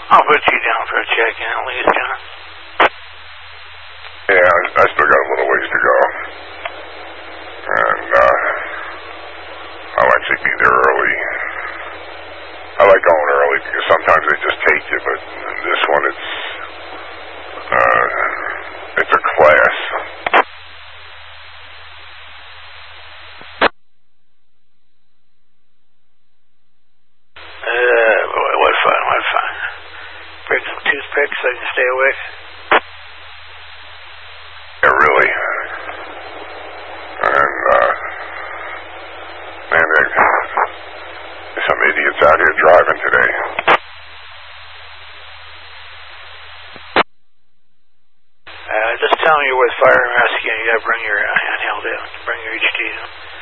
I'll put you down for a check-in at least, John. Yeah, I still got a little ways to go. And, I'll actually be there early. I like going early because sometimes they just take you, but this one, it's a class. Boy, what fun, what fun. Bring some toothpicks so I can stay awake. Yeah, really. And, man, there's some idiots out here driving today. Just tell me you're with Fire and Rescue and you gotta bring your handheld in. Bring your HD in.